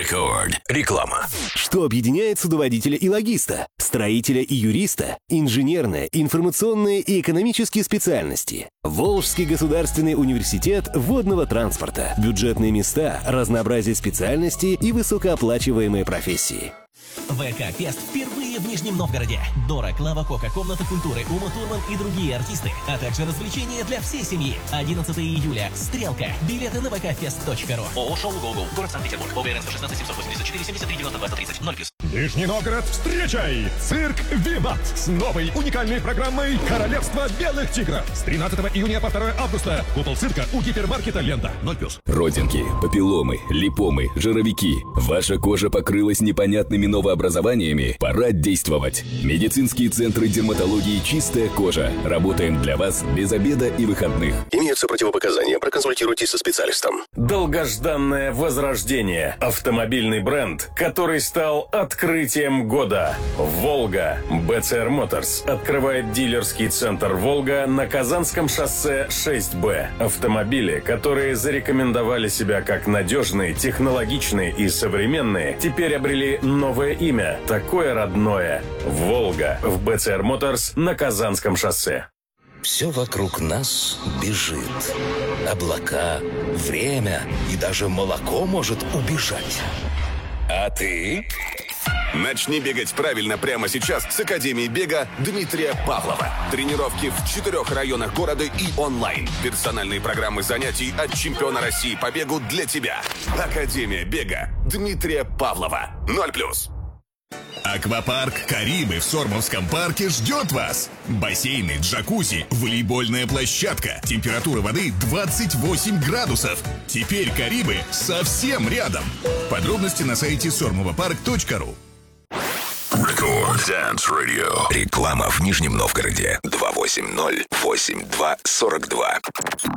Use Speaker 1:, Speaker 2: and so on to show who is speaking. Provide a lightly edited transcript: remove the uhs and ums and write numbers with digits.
Speaker 1: Рекорд. Реклама.
Speaker 2: Что объединяет судоводителя и логиста, строителя и юриста, инженерные, информационные и экономические специальности? Волжский государственный университет водного транспорта. Бюджетные места, разнообразие специальностей и высокооплачиваемые профессии.
Speaker 3: ВК-фест впервые в Нижнем Новгороде. Дора, Клава Кока, Комната культуры, Ума Турман и другие артисты, а также развлечения для всей семьи. 11 июля. Стрелка. Билеты на vkfest.ru. ООО «Шоу Гогл». Город Санкт-Петербург. ОГРН 116 784 73 92 130 0+.
Speaker 4: Нижний Новгород, встречай! Цирк «Виват» с новой уникальной программой «Королевство белых тигров». С 13 июня по 2 августа. Купол цирка у гипермаркета «Лента». 0+.
Speaker 5: Родинки, папилломы, липомы, жировики. Ваша кожа покрылась непонятными новообразованиями? Пора действовать. Медицинские центры дерматологии «Чистая кожа». Работаем для вас без обеда и выходных.
Speaker 1: Имеются противопоказания. Проконсультируйтесь со специалистом.
Speaker 6: Долгожданное возрождение. Автомобильный бренд, который стал открытием года. «Волга». BCR Motors открывает дилерский центр «Волга» на Казанском шоссе 6Б. Автомобили, которые зарекомендовали себя как надежные, технологичные и современные, теперь обрели новое имя, такое родное. «Волга» в BCR Motors на Казанском шоссе.
Speaker 7: Все вокруг нас бежит. Облака, время и даже молоко может убежать. А ты?
Speaker 1: Начни бегать правильно прямо сейчас с Академии бега Дмитрия Павлова. Тренировки в 4 районах города и онлайн. Персональные программы занятий от чемпиона России по бегу для тебя. Академия бега Дмитрия Павлова. 0+.
Speaker 8: Аквапарк «Карибы» в Сормовском парке ждет вас. Бассейны, джакузи, волейбольная площадка. Температура воды 28 градусов. Теперь «Карибы» совсем рядом. Подробности на сайте sormovapark.ru.
Speaker 1: Рекорд Dance Radio. Реклама в Нижнем Новгороде. 280-82-42.